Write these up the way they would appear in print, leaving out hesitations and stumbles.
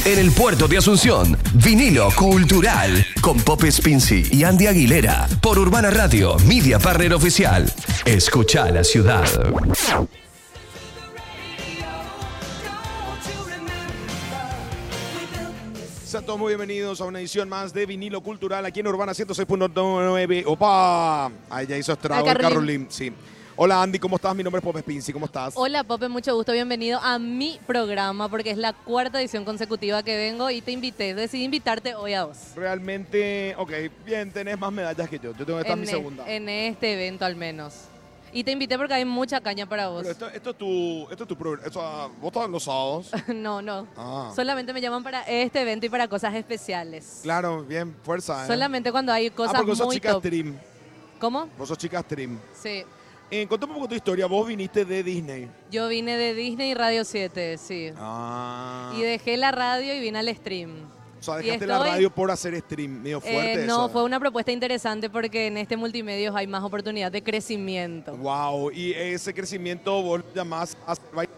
En el puerto de Asunción, Vinilo Cultural, con Pope Spincy y Andy Aguilera, por Urbana Radio, Media Partner Oficial. Escucha la ciudad. Sean todos muy bienvenidos a una edición más de Vinilo Cultural aquí en Urbana 106.9. ¡Opa! Ahí ya hizo estrago el Carolín. Sí. Hola Andy, ¿cómo estás? Mi nombre es Pope Spincy, ¿cómo estás? Hola Pope, mucho gusto, bienvenido a mi programa porque es la cuarta edición consecutiva que vengo y te invité, decidí invitarte hoy a vos. Realmente, ok, bien, tenés más medallas que yo tengo que estar en mi segunda. En este evento al menos. Y te invité porque hay mucha caña para vos. Pero esto es tu programa, ¿vos estás los sábados? No. Solamente me llaman para este evento y para cosas especiales. Claro, bien, fuerza. Solamente cuando hay cosas porque vos sos muy chica top. stream. ¿Cómo? Vos sos chica stream. Sí. Contame un poco tu historia, vos viniste de Disney. Yo vine de Disney y Radio 7, sí. Y dejé la radio y vine al stream. O sea, dejaste la radio por hacer stream, medio fuerte No, eso. fue una propuesta interesante porque en este multimedia hay más oportunidad de crecimiento. Wow, y ese crecimiento vos llamás a hacer baile.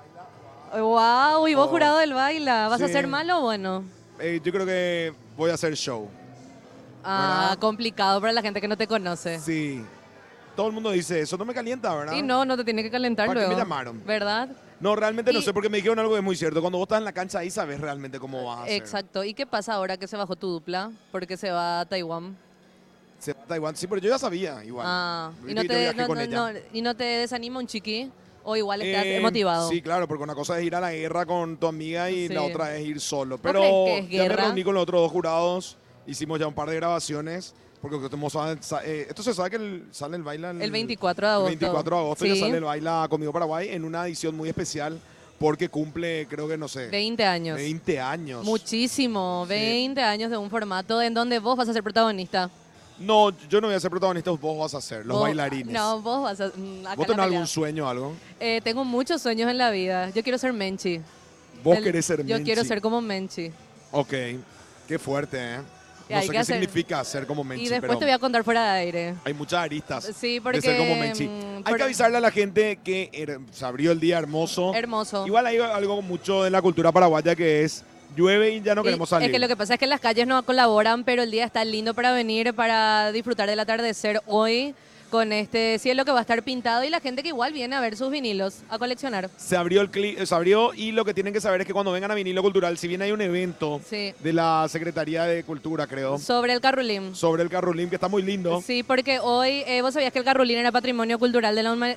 Wow, y vos jurado del baila, ¿vas a Sí. ser malo o bueno? Yo creo que voy a hacer show. ¿Verdad? Complicado para la gente que no te conoce. Sí. Todo el mundo dice eso, no me calienta, ¿verdad? Y no te tiene que calentar ¿Para qué luego. me llamaron? ¿Verdad? No, realmente no sé, porque me dijeron algo que es muy cierto. Cuando vos estás en la cancha ahí sabes realmente cómo vas a hacer. Exacto. ¿Y qué pasa ahora que se bajó tu dupla? Porque se va a Taiwán. Se va a Taiwán, sí, pero yo ya sabía igual. ¿Y Viste que yo viajé con ella. ¿Y no te desanima un chiqui? ¿O igual estás motivado? Sí, claro, porque una cosa es ir a la guerra con tu amiga y Sí. la otra es ir solo. ¿Vos Pero crees que es ya me guerra? reuní con los otros dos jurados, hicimos ya un par de grabaciones, porque esto se sabe que sale el baila El 24 de agosto. El 24 de agosto Sí. ya sale el baila Conmigo Paraguay en una edición muy especial, porque cumple, creo que no sé, 20 años. 20 años. Muchísimo. 20 años de un formato en donde vos vas a ser protagonista. No, yo no voy a ser protagonista, vos vas a ser, los bailarines. No, vos vas a... ¿Vos tenés algún sueño o algo? Tengo muchos sueños en la vida. Yo quiero ser Menchi. ¿Vos querés ser Yo Menchi? quiero ser como Menchi. Ok, qué fuerte, ¿eh? Y No hay sé que qué hacer- significa ser como Menchi, Y después pero te voy a contar fuera de aire. hay muchas aristas Sí, porque... de ser como Menchi. Hay que avisarle a la gente que se abrió el día hermoso. Hermoso. Igual hay algo mucho en la cultura paraguaya que es llueve y ya no Y queremos salir. Es que lo que pasa es que las calles no colaboran, pero el día está lindo para venir, para disfrutar del atardecer hoy con este cielo que va a estar pintado y la gente que igual viene a ver sus vinilos, a coleccionar. Se abrió y lo que tienen que saber es que cuando vengan a Vinilo Cultural, si bien hay un evento Sí. de la Secretaría de Cultura, creo, Sobre el Carrulín. sobre el Carrulín, que está muy lindo. Sí, porque hoy, vos sabías que el Carrulín era patrimonio cultural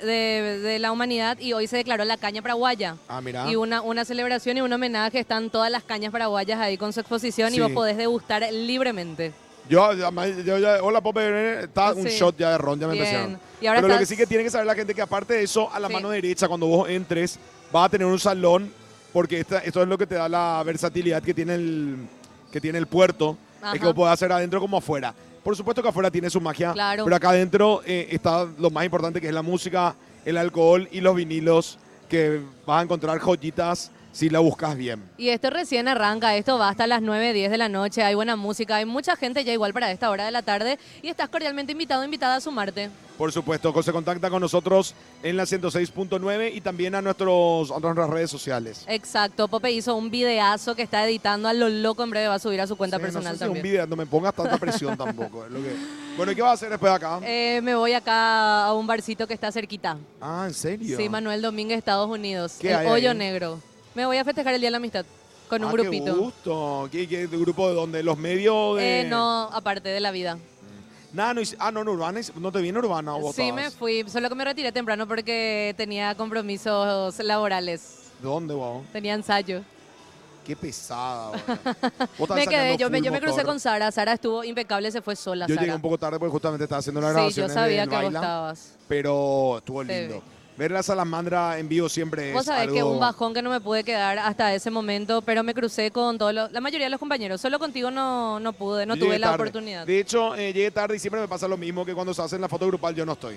de la humanidad y hoy se declaró la caña paraguaya. Ah, mira. Y una celebración y un homenaje, están todas las cañas paraguayas ahí con su exposición Sí. y vos podés degustar libremente. Hola Pope, está un Sí. shot ya de ron, ya me Bien. empezaron. Y ahora Pero lo que estás- sí que tiene que saber la gente que aparte de eso, a la Sí. mano derecha, cuando vos entres, vas a tener un salón, porque esto es lo que te da la versatilidad que tiene el puerto, Ajá. es que vos podés hacer adentro como afuera. Por supuesto que afuera tiene su magia, Claro. pero acá adentro está lo más importante, que es la música, el alcohol y los vinilos, que vas a encontrar joyitas si la buscas bien. Y esto recién arranca, esto va hasta las 9, 10 de la noche, hay buena música, hay mucha gente ya igual para esta hora de la tarde y estás cordialmente invitado, invitada a sumarte. Por supuesto, se contacta con nosotros en la 106.9 y también a nuestras redes sociales. Exacto, Pope hizo un videazo que está editando a lo loco, en breve va a subir a su cuenta Sí, personal no sé si también. un video, no me pongas tanta presión tampoco. es lo que... Bueno, ¿y qué vas a hacer después de acá? Me voy acá a un barcito que está cerquita. Ah, ¿en serio? Sí, Manuel Domínguez, Estados Unidos. ¿Qué El hay Hoyo ahí? Negro. Me voy a festejar el Día de la Amistad con un grupito. Qué gusto. ¿Qué grupo de dónde? ¿Los medios de...? No, aparte de la vida. Nada, no, Urbana. ¿No te viene Urbana o vos Sí, estabas? me fui, solo que me retiré temprano porque tenía compromisos laborales. ¿De dónde, vos? Tenía ensayo. Qué pesada, boludo. Vos estabas Me quedé, sacando yo full me crucé motor. con Sara. Sara estuvo impecable, se fue sola. Yo Sara. llegué un poco tarde porque justamente estaba haciendo las Sí, grabaciones yo sabía del que vos Baila, estabas. pero estuvo Te lindo. vi. Ver la Salamandra en vivo siempre Vos es sabés algo... que un bajón que no me pude quedar hasta ese momento, pero me crucé con la mayoría de los compañeros. Solo contigo no pude, no Yo tuve llegué la tarde. oportunidad. De hecho, llegué tarde y siempre me pasa lo mismo que cuando se hace en la foto grupal yo no estoy.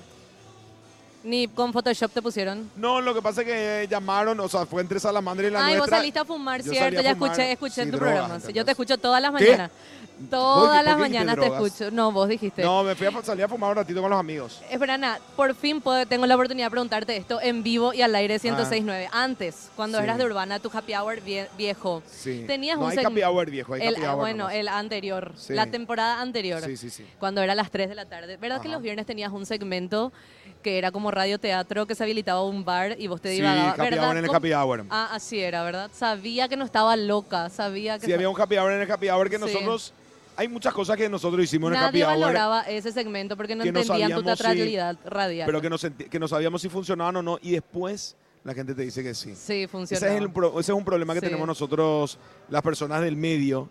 Ni con Photoshop te pusieron. No, lo que pasa es que llamaron, o sea, fue entre Salamandra y la Ay, vos nuestra. saliste a fumar, Yo cierto, salí a ya fumar, escuché sí, en tu drogas, programa. Sí, yo ¿entendés? te escucho todas las ¿Qué? mañanas. Todas las ¿por qué dijiste mañanas te drogas? escucho. No, vos dijiste. No, me fui a salir a fumar un ratito con los amigos. Espera, Ana, por fin tengo la oportunidad de preguntarte esto en vivo y al aire 106.9. Antes, cuando Sí. eras de Urbana, tu happy hour viejo, Sí. tenías No un hay segmento. happy hour viejo, hay happy hour Bueno, nomás. el anterior, Sí. la temporada anterior, Sí, sí, sí. cuando era a las 3 de la tarde. ¿Verdad que Ajá. los viernes tenías un segmento que era como radioteatro, que se habilitaba un bar y vos te Sí, divagabas? happy ¿Verdad? hour en el ¿Cómo? happy hour. Ah, así era, ¿verdad? Sabía que no estaba loca, sabía que... Sí, había un happy hour en el happy hour que Sí. nosotros... Hay muchas cosas que nosotros hicimos en el happy Nadie hour, valoraba ese segmento porque no que no entendían tu sabíamos si- teatralidad radial. pero que no sabíamos si funcionaban o no, y después la gente te dice que sí. Sí, Ese funcionaba. es un problema que Sí. tenemos nosotros, las personas del medio,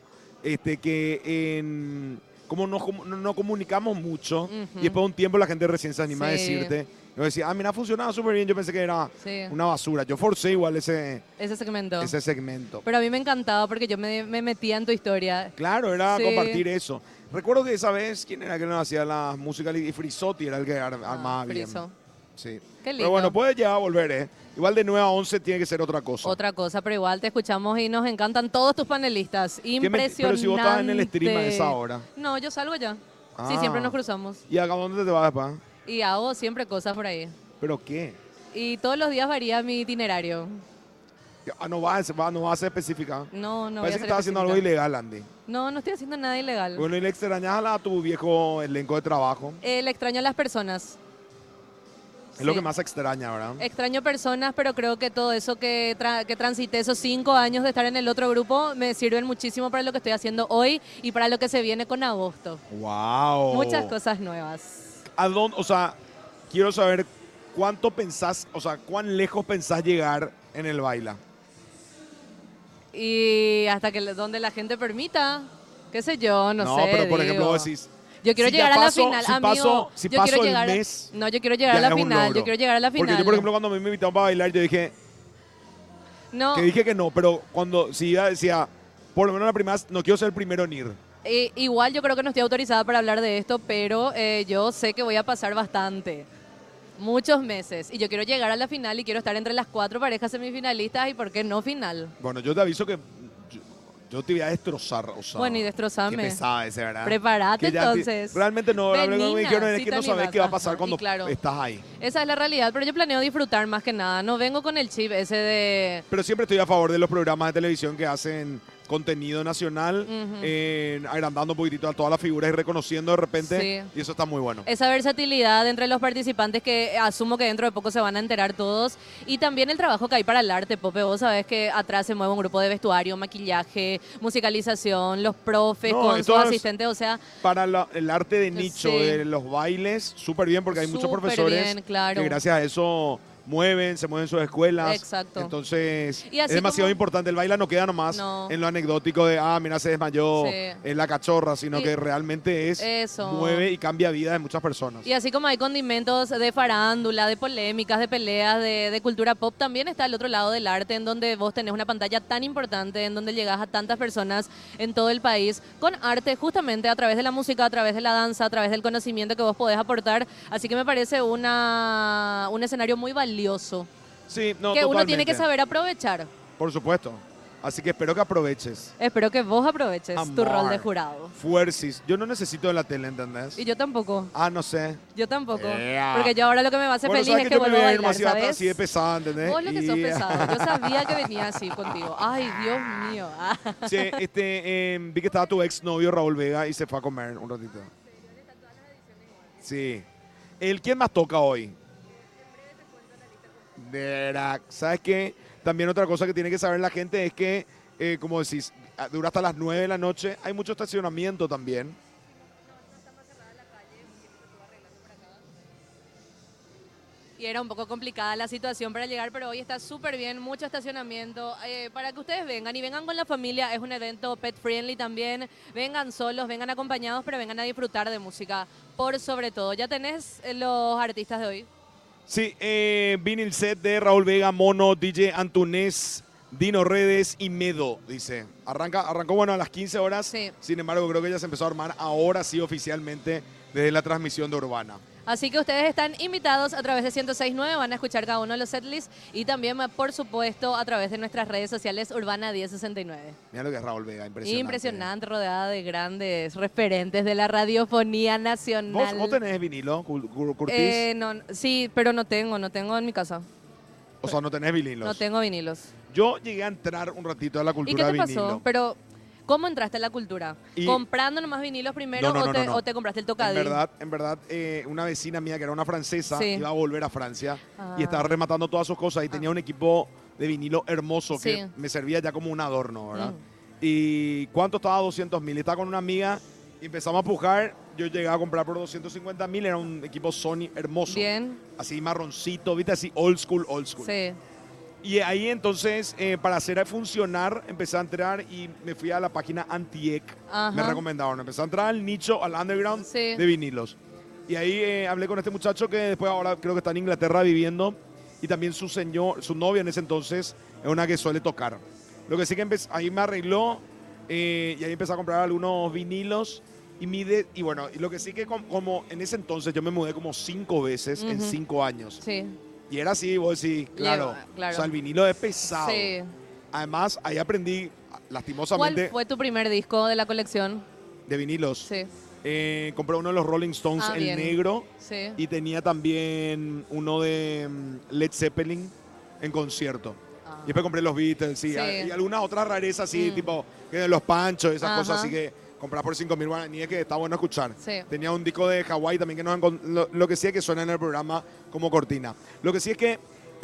como no comunicamos mucho, Ujú. y después de un tiempo la gente recién se anima a Sí. decirte. Yo decía, ah, mira, funcionaba súper bien, yo pensé que era Sí. una basura. Yo forcé igual ese Segmento. segmento. Pero a mí me encantaba porque yo me metía en tu historia. Claro, era Sí. compartir eso. Recuerdo que esa vez, ¿quién era que nos hacía las músicas? Y Frisotti era el que armaba bien. Friso. Sí. Qué lindo. Pero bueno, puede llegar a volver, ¿eh? Igual de 9 a 11 tiene que ser otra cosa. Otra cosa, pero igual te escuchamos y nos encantan todos tus panelistas. Impresionante. Pero si vos estás en el stream a esa hora. No, yo salgo ya. Sí, Ah. siempre nos cruzamos. ¿Y acá dónde te vas, papá? Y hago siempre cosas por ahí. ¿Pero qué? Y todos los días varía mi itinerario. Ah, no vas a ser específica. No, no voy a Parece que ser estás haciendo algo específica. ilegal, Andy. No, no estoy haciendo nada ilegal. Bueno, y le extrañas a tu viejo elenco de trabajo. Le extraño a las personas. Es lo Sí. que más extraña, ¿verdad? Extraño personas, pero creo que todo eso que transité, esos 5 años de estar en el otro grupo, me sirven muchísimo para lo que estoy haciendo hoy y para lo que se viene con agosto. ¡Wow! Muchas cosas nuevas. ¿A dónde, o sea, quiero saber cuánto pensás, o sea, cuán lejos pensás llegar en el baila? Y hasta que donde la gente permita, qué sé yo, no sé. pero por ejemplo digo. vos decís, Yo quiero si ya llegar a la paso- final, si amigo. paso- si yo paso quiero el llegar mes, no, yo quiero llegar a ya la es un final. logro. Yo quiero llegar a la final. Porque yo, por ejemplo, cuando a mí me invitaron para bailar, yo dije no, que no, pero cuando si iba decía, por lo menos la primera, no quiero ser el primero en ir. igual yo creo que no estoy autorizada para hablar de esto, pero yo sé que voy a pasar bastante. Muchos meses. Y yo quiero llegar a la final y quiero estar entre las 4 parejas semifinalistas y por qué no final. Bueno, yo te aviso que yo te voy a destrozar, o sea, Bueno, y destrozame. Qué pesada ese, ¿verdad? Prepárate, Que ya entonces. realmente no, Ven, lo que me niña, dijeron es si que te no sabes animas, qué va a ajá, pasar y cuando claro. estás ahí. Esa es la realidad, pero yo planeo disfrutar más que nada. No vengo con el chip ese de... Pero siempre estoy a favor de los programas de televisión que hacen contenido nacional, agrandando un poquitito a todas las figuras y reconociendo de repente, Sí. y eso está muy bueno. Esa versatilidad entre los participantes que asumo que dentro de poco se van a enterar todos. Y también el trabajo que hay para el arte, Pope. Vos sabés que atrás se mueve un grupo de vestuario, maquillaje, musicalización, los profes No, con esto sus es- asistentes. O sea, Para el arte de nicho Sí. de los bailes, súper bien, porque hay muchos Súper profesores bien, claro. que gracias a eso se mueven sus escuelas. Exacto. Entonces, Y así es demasiado como- importante. El baile no queda nomás No. en lo anecdótico de, mira, se desmayó, Sí. es la cachorra, sino Y- que realmente Eso. mueve y cambia vida de muchas personas. y así como hay condimentos de farándula, de polémicas, de peleas, de cultura pop, también está el otro lado del arte, en donde vos tenés una pantalla tan importante, en donde llegás a tantas personas en todo el país, con arte justamente a través de la música, a través de la danza, a través del conocimiento que vos podés aportar. Así que me parece un escenario muy valioso, Sí, no, que uno tiene totalmente. que saber aprovechar. Por supuesto. Así que espero que aproveches. Espero que vos aproveches tu Amor. rol de jurado. Fuercis. Yo no necesito de la tele, ¿entendés? Y yo tampoco, No sé. yo tampoco. Ea. Porque yo ahora lo que me va a hacer Bueno, feliz sabes es que que yo me vuelvo voy a a ir bailar, más ¿sabes? así de pesada, ¿entendés? Vos lo que sos Y- pesado. Yo sabía que venía así contigo. Ay, Dios mío. Sí, vi que estaba tu ex novio Raúl Vega y se fue a comer un ratito. Sí. ¿Quién más toca hoy? ¿Sabes qué? También otra cosa que tiene que saber la gente es que, como decís, dura hasta las 9 de la noche. Hay mucho estacionamiento también. Y era un poco complicada la situación para llegar, pero hoy está súper bien, mucho estacionamiento. Para que ustedes vengan y vengan con la familia, es un evento pet friendly también. Vengan solos, vengan acompañados, pero vengan a disfrutar de música por sobre todo. ¿Ya tenés los artistas de hoy? Sí, vine el set de Raúl Vega, Mono, DJ Antunés, Dino Redes y Medo, dice. Arrancó bueno a las 15 horas, Sí. sin embargo creo que ya se empezó a armar ahora sí oficialmente desde la transmisión de Urbana. Así que ustedes están invitados a través de 106.9, van a escuchar cada uno de los setlists y también, por supuesto, a través de nuestras redes sociales Urbana 1069. Mira lo que es Raúl Vega, impresionante. Impresionante, rodeada de grandes referentes de la radiofonía nacional. ¿Vos tenés vinilo, Curtis? Sí, pero no tengo en mi casa. O sea, no tenés vinilos. No tengo vinilos. Yo llegué a entrar un ratito a la ¿Y cultura qué de te vinilo. pasó? Pero, ¿cómo entraste a la cultura? Y- ¿Comprando nomás vinilos primero No. o te compraste el tocadisc? En verdad, una vecina mía que era una francesa Sí. iba a volver a Francia Ah. y estaba rematando todas sus cosas y tenía un equipo de vinilo hermoso que Sí. me servía ya como un adorno, ¿verdad? Mm. ¿Y cuánto estaba? 200.000. Estaba con una amiga y empezamos a pujar. Yo llegué a comprar por 250.000. Era un equipo Sony hermoso. Bien, Así marroncito, ¿viste? Así old school. sí. Y ahí entonces, para hacer funcionar, empecé a entrar y me fui a la página Antiec. Ajá. Me recomendaron. Empecé a entrar al nicho, al underground Sí. de vinilos. Y ahí hablé con este muchacho que después ahora creo que está en Inglaterra viviendo. Y también su novia en ese entonces es una que suele tocar. Lo que sí que ahí me arregló y ahí empecé a comprar algunos vinilos. Y bueno, y lo que sí que como en ese entonces yo me mudé como 5 veces en Ujú. 5 años. Sí. Y era así, vos decís, claro. Claro. O sea, el vinilo es pesado. Sí. Además, ahí aprendí, ¿Cuál lastimosamente, fue tu primer disco de la colección? de vinilos. Sí. Compré uno de los Rolling Stones, el Bien. negro. Sí. Y tenía también uno de Led Zeppelin en concierto. Ah. Y después compré los Beatles, sí, Sí. y algunas otras rarezas así, Mm. tipo que de los Panchos, esas Ajá. cosas así que comprar por 5.000 guaraníes que está bueno escuchar. Sí. Tenía un disco de Hawái también que lo que sí es que suena en el programa como cortina. Lo que sí es que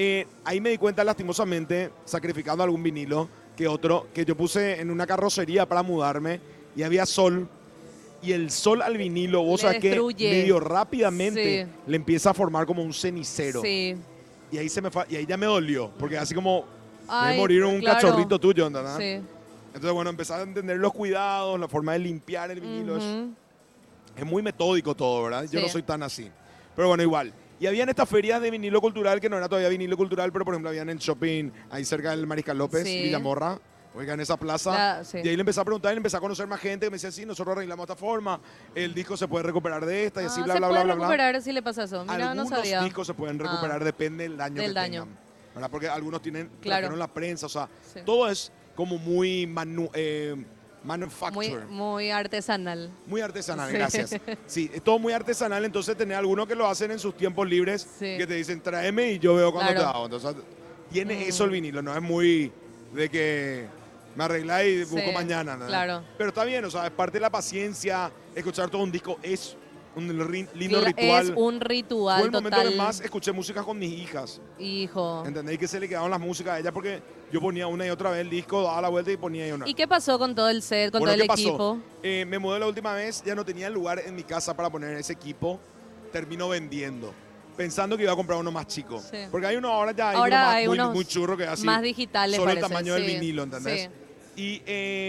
ahí me di cuenta lastimosamente, sacrificando algún vinilo que otro, que yo puse en una carrocería para mudarme y había sol. Y el sol al vinilo, vos Le sabés que destruye. medio rápidamente Sí. le empieza a formar como un cenicero. Sí. Y ahí y ahí ya me dolió, porque así como Ay, debe morir un claro. cachorrito tuyo, ¿entendés? Sí. Entonces, bueno, empezar a entender los cuidados, la forma de limpiar el vinilo. Ujú. Es muy metódico todo, ¿verdad? Yo Sí. no soy tan así. Pero bueno, igual. Y habían estas ferias de vinilo cultural, que no era todavía vinilo cultural, pero por ejemplo habían en shopping ahí cerca del Mariscal López, Sí. Villamorra, oiga, en esa plaza. Sí. Y ahí le empecé a preguntar y le empecé a conocer más gente que me decía, sí, nosotros arreglamos de esta forma, el disco se puede recuperar de esta y así, bla, se bla, puede bla, bla, bla. recuperar si le pasa eso. Mira, Algunos no sabía. discos se pueden recuperar, depende del daño Del que daño. tengan. ¿Verdad? Porque algunos tienen, Claro. trajeron la prensa, o sea, Sí. todo es como muy Muy, manufactured. muy artesanal. Muy artesanal, Sí. gracias. Sí, es todo muy artesanal, entonces tenés algunos que lo hacen en sus tiempos libres, Sí. que te dicen, tráeme y yo veo cuando Claro. te hago. Entonces, tiene eso el vinilo, no es muy de que me arreglá y busco Sí, mañana. ¿no? claro. Pero está bien, o sea, es parte de la paciencia, escuchar todo un disco es un lindo Es ritual. un ritual Fue el momento total. que más escuché música con mis hijas. Hijo. ¿Entendéis? Que se le quedaban las músicas a ellas porque yo ponía una y otra vez el disco, daba la vuelta y ponía ahí una. ¿Y qué pasó con todo el set, con Bueno, todo el ¿qué pasó? equipo? Me mudé la última vez, ya no tenía lugar en mi casa para poner ese equipo. Termino vendiendo, pensando que iba a comprar uno más chico. Sí. Porque hay uno ahora ya, hay Ahora uno más, hay muy, unos muy churro que es así. más digitales, Solo el parece, tamaño del sí. vinilo, ¿entendés? Sí. Y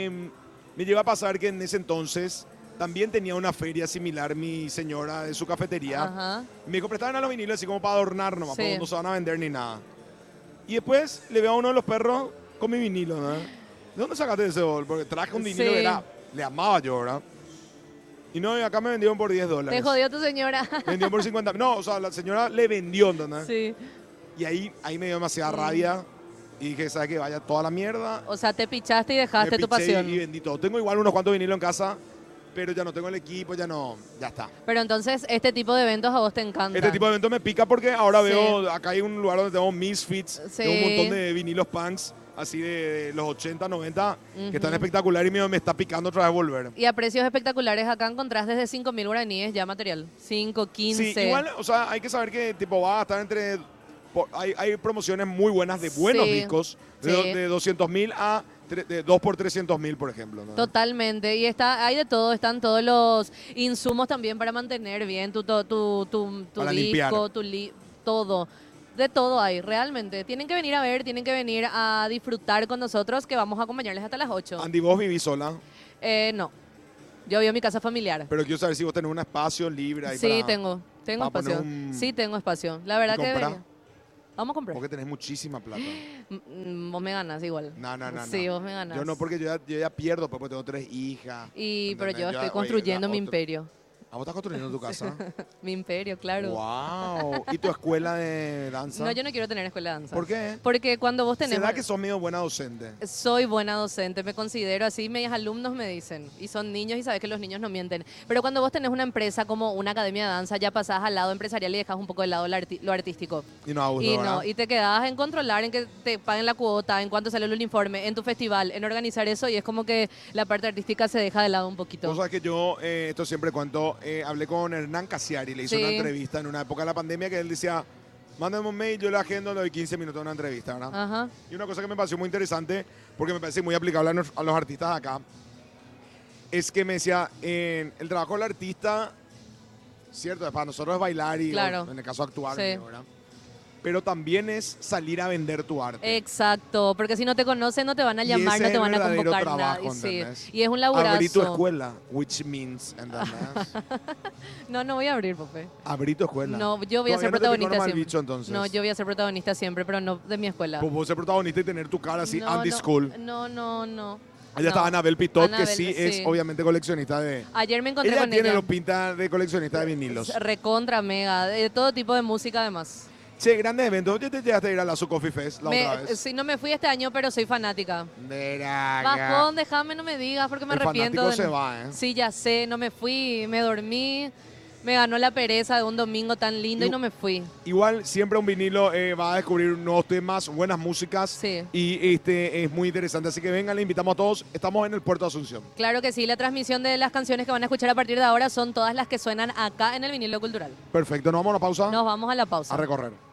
me llegó a pasar que en ese entonces también tenía una feria similar mi señora de su cafetería. Ajá. Me dijo, prestaban a los vinilos así como para adornar nomás, Sí. porque no se van a vender ni nada. Y después le veo a uno de los perros con mi vinilo, ¿no? ¿De dónde sacaste ese bol? Porque traje un vinilo Sí. que le amaba yo, ¿verdad? Y no, y acá me vendieron por $10. Te jodió tu señora. Me vendió por 50. No, o sea, la señora le vendió, ¿entendés? Sí. Y ahí me dio demasiada rabia. Y dije, ¿sabes qué? Vaya toda la mierda. O sea, te pichaste y dejaste Me tu piché pasión. y vendí todo. Tengo igual unos cuantos vinilos en casa, pero ya no tengo el equipo, ya está. Pero entonces, este tipo de eventos a vos te encanta. Este tipo de eventos me pica porque ahora Sí. veo, acá hay un lugar donde tengo Misfits, Sí. tengo un montón de vinilos punks, así de los 80, 90, Ujú. que están espectaculares y me está picando otra vez volver. Y a precios espectaculares, acá encontrás desde 5.000 guaraníes ya material. 5, 15. Sí, igual, o sea, hay que saber que tipo va a estar hay promociones muy buenas de buenos Sí, discos, sí. de 200.000 a de 2 por 300.000, por ejemplo. ¿no? Totalmente. Y hay de todo, están todos los insumos también para mantener bien tu Para limpiar. disco, todo. De todo hay, realmente. Tienen que venir a ver, tienen que venir a disfrutar con nosotros, que vamos a acompañarles hasta las 8. Andy, vos vivís sola, No, yo vivo en mi casa familiar. pero quiero saber si vos tenés un espacio libre ahí Sí, para... tengo para poner espacio. un- Sí, tengo espacio. La verdad ¿Y que comprar? vamos a comprar. Porque tenés muchísima plata. Vos me ganas igual. No. Sí, vos me ganas. Yo no, porque yo ya pierdo, porque tengo 3 hijas. Pero ¿entendés? yo estoy oye, construyendo mi otro. imperio. ¿A vos estás construyendo tu casa? Mi imperio, claro. ¡Wow! ¿Y tu escuela de danza? No, yo no quiero tener escuela de danza. ¿Por qué? Porque cuando vos tenés... ¿Será que sos medio buena docente? Soy buena docente, me considero así, mis alumnos me dicen, y son niños y sabes que los niños no mienten. Pero cuando vos tenés una empresa como una academia de danza, ya pasás al lado empresarial y dejas un poco de lado lo artístico. Y no a gusto, Y ¿verdad? no, y te quedás en controlar, en que te paguen la cuota, en cuánto sale el uniforme, en tu festival, en organizar eso, y es como que la parte artística se deja de lado un poquito. Vos sabés que yo, esto siempre cuento, hablé con Hernán Casiari, le hice Sí. una entrevista en una época de la pandemia que él decía, mándame un mail, yo le agendo, le doy 15 minutos de una entrevista, ¿verdad? Ajá. Y una cosa que me pareció muy interesante, porque me parece muy aplicable a los artistas de acá, es que me decía, el trabajo del artista, cierto, para nosotros es bailar y Claro. en el caso actuar, Sí. ¿verdad? Pero también es salir a vender tu arte. Exacto, porque si no te conocen no te van a Y llamar, ese no es te el van a verdadero convocar trabajo, nada. Sí. ¿entendés? Y es un laburazo. Abrí tu escuela, which means, ¿entendés? No voy a abrir, Pope. Abrí tu escuela. No, yo voy a Todavía ser no te picó protagonista nomás el siempre. bicho, entonces. No, yo voy a ser protagonista siempre, pero no de mi escuela. Pues vos ser protagonista y tener tu cara así, No, anti-school. No. Allá No. está Anabel Pitot, Anabel, que sí, es sí. obviamente coleccionista de... Ayer me encontré Ella con tiene ella. los pinta de coleccionista de vinilos. Recontra, mega, de todo tipo de música además. Che, grandes eventos. ¿Ya te llegaste a ir a la Su Coffee Fest la otra vez? Sí, no me fui este año, pero soy fanática. Mira, Bajón, déjame, no me digas, porque me el arrepiento. fanático se va, ¿eh? Sí, ya sé, no me fui, me dormí, me ganó la pereza de un domingo tan lindo y no me fui. Igual, siempre un vinilo va a descubrir nuevos temas, buenas músicas. Sí. Y es muy interesante. Así que vengan, le invitamos a todos. Estamos en el Puerto de Asunción. Claro que sí, la transmisión de las canciones que van a escuchar a partir de ahora son todas las que suenan acá en el vinilo cultural. Perfecto, nos vamos a una pausa Nos vamos a la pausa. a recorrer.